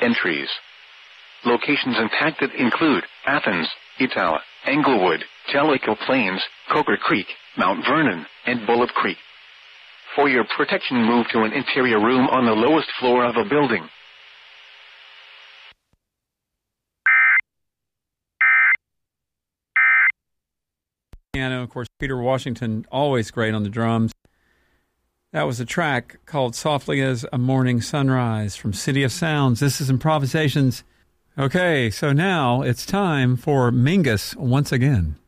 entries. Locations impacted include Athens, Etowah, Englewood, Jellicoe Plains, Coker Creek, Mount Vernon, and Bullitt Creek. For your protection, move to an interior room on the lowest floor of a building. Piano, of course, Peter Washington, always great on the drums. That was a track called Softly as a Morning Sunrise from City of Sounds. This is Improvisations. Okay, so now it's time for Mingus once again.